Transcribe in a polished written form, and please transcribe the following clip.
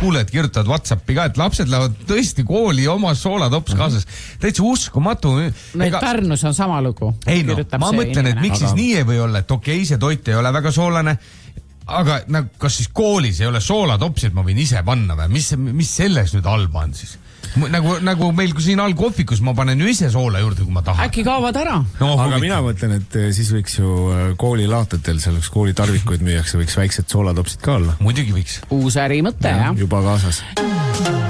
kuuled kirjutavad WhatsAppi ka, et lapsed lähevad tõesti kooli oma soolatops kaasas. Täitsa uskumatu. Pärnus on sama lugu. Ei no, ma mõtlen, et miks siis nii ei või olla, et okei, see toit ei ole väga soolane, aga kas siis koolis ei ole soolatopsid, ma võin ise panna või? Mis selles nüüd halba on siis? Nagu meil siin all kohvikus ma panen ju ise soola juurde, kui ma tahan. Äkki kaovad ära? No, aga mina mõtlen, et siis võiks ju koolilaatatel, selleks koolitarvikuid müüakse, võiks väiksed soolatopsid ka olla. Muidugi võiks. Uus ärimõte, jah. Juba kaasas.